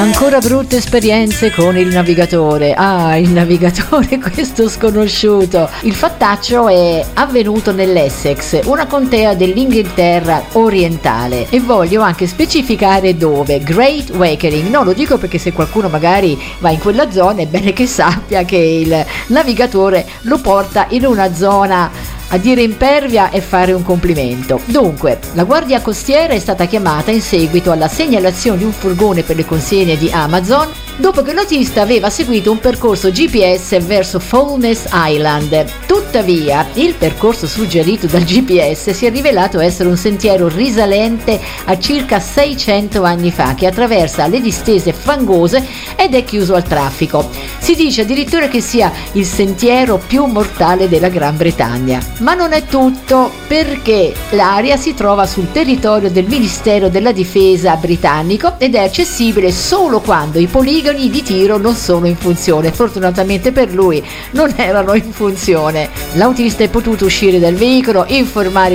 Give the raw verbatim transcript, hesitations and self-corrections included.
Ancora brutte esperienze con il navigatore. Ah, il navigatore, questo sconosciuto. Il fattaccio è avvenuto nell'Essex, una contea dell'Inghilterra orientale, e voglio anche specificare dove. Great Wakering. No, lo dico perché se qualcuno magari va in quella zona è bene che sappia che il navigatore lo porta in una zona a dire impervia e fare un complimento. Dunque, la guardia costiera è stata chiamata in seguito alla segnalazione di un furgone per le consegne di Amazon dopo che l'autista aveva seguito un percorso G P S verso Foulness Island. Tuttavia, il percorso suggerito dal G P S si è rivelato essere un sentiero risalente a circa seicento anni fa che attraversa le distese fangose ed è chiuso al traffico. Si dice addirittura che sia il sentiero più mortale della Gran Bretagna. Ma non è tutto, perché l'area si trova sul territorio del Ministero della Difesa britannico ed è accessibile solo quando i poligoni di tiro non sono in funzione. Fortunatamente per lui non erano in funzione. L'autista è potuto uscire dal veicolo, informare